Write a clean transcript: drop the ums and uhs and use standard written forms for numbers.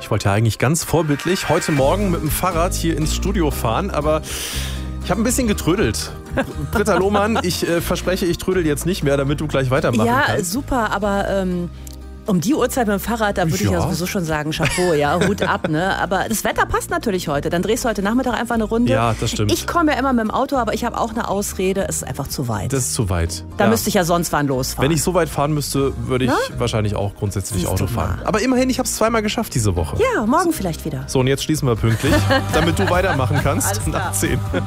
Ich wollte ja eigentlich ganz vorbildlich heute Morgen mit dem Fahrrad hier ins Studio fahren, aber ich habe ein bisschen getrödelt. Britta Lohmann, ich verspreche, ich trödel jetzt nicht mehr, damit du gleich weitermachen kannst. Ja, super, aber um die Uhrzeit mit dem Fahrrad, da würde ich ja sowieso schon sagen, Chapeau, ja, Hut ab, ne? Aber das Wetter passt natürlich heute. Dann drehst du heute Nachmittag einfach eine Runde. Ja, das stimmt. Ich komme ja immer mit dem Auto, aber ich habe auch eine Ausrede, es ist einfach zu weit. Das ist zu weit. Da müsste ich ja sonst wann losfahren. Wenn ich so weit fahren müsste, würde ich wahrscheinlich auch grundsätzlich Auto fahren. Aber immerhin, ich habe es zweimal geschafft diese Woche. Ja, morgen vielleicht wieder. So, und jetzt schließen wir pünktlich, damit du weitermachen kannst nach 10.